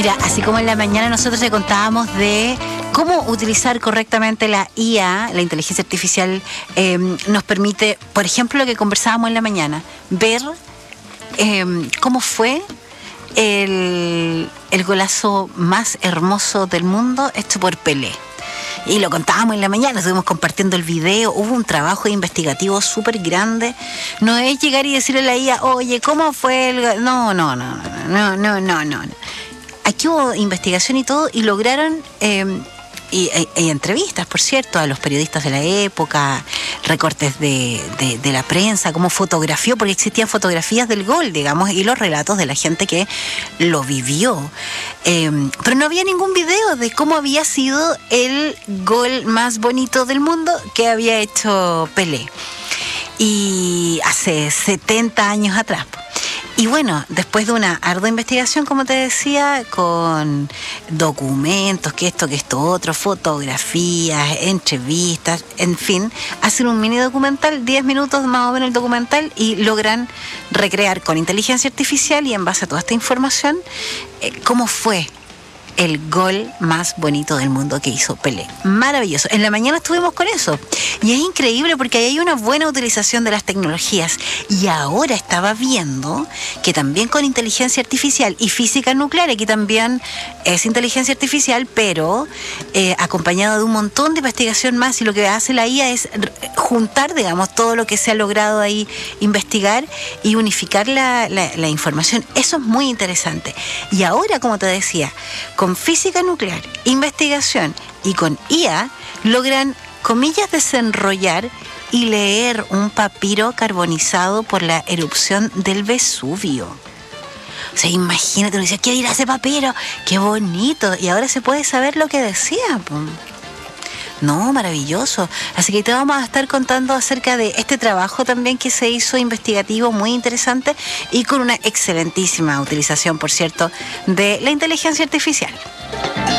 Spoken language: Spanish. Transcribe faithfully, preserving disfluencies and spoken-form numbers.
Mira, así como en la mañana nosotros te contábamos de cómo utilizar correctamente la I A, la inteligencia artificial, eh, nos permite, por ejemplo, lo que conversábamos en la mañana, ver eh, cómo fue el, el golazo más hermoso del mundo hecho por Pelé. Y lo contábamos en la mañana, estuvimos compartiendo el video, hubo un trabajo investigativo súper grande. No es llegar y decirle a la I A, oye, ¿cómo fue el...? No, no, no, no, no, no, no. Aquí hubo investigación y todo, y lograron... Eh, Y, y, y entrevistas, por cierto, a los periodistas de la época, recortes de, de, de la prensa, cómo fotografió, porque existían fotografías del gol, digamos, y los relatos de la gente que lo vivió. Eh, pero no había ningún video de cómo había sido el gol más bonito del mundo que había hecho Pelé. Y hace setenta años atrás. Y bueno, después de una ardua investigación, como te decía, con documentos, que esto, que esto otro, fotografías, entrevistas, en fin, hacen un mini documental, diez minutos más o menos el documental, y logran recrear con inteligencia artificial y en base a toda esta información, eh, cómo fue el gol más bonito del mundo que hizo Pelé. Maravilloso. En la mañana estuvimos con eso. Y es increíble porque ahí hay una buena utilización de las tecnologías. Y ahora estaba viendo que también con inteligencia artificial y física nuclear, aquí también es inteligencia artificial, pero eh, acompañado de un montón de investigación más. Y lo que hace la I A es juntar, digamos, todo lo que se ha logrado ahí investigar y unificar la, la, la información. Eso es muy interesante. Y ahora, como te decía, con con física nuclear, investigación y con I A logran, comillas, desenrollar y leer un papiro carbonizado por la erupción del Vesubio. O sea, imagínate, uno dice, ¿qué dirá ese papiro? ¡Qué bonito! Y ahora se puede saber lo que decía. No, maravilloso. Así que te vamos a estar contando acerca de este trabajo también que se hizo investigativo, muy interesante y con una excelentísima utilización, por cierto, de la inteligencia artificial.